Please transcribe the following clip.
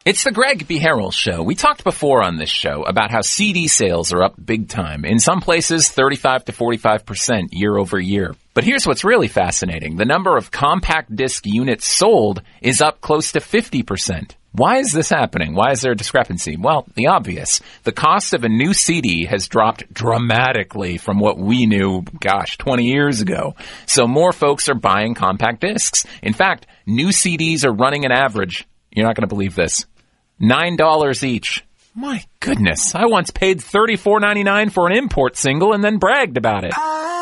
It's the Greg B. Harrell Show. We talked before on this show about how CD sales are up big time. In some places, 35 to 45% year over year. But here's what's really fascinating. The number of compact disc units sold is up close to 50%. Why is this happening? Why is there a discrepancy? Well, the obvious. The cost of a new CD has dropped dramatically from what we knew, 20 years ago. So more folks are buying compact discs. In fact, new CDs are running an average, you're not going to believe this, $9 each. My goodness, I once paid $34.99 for an import single and then bragged about it.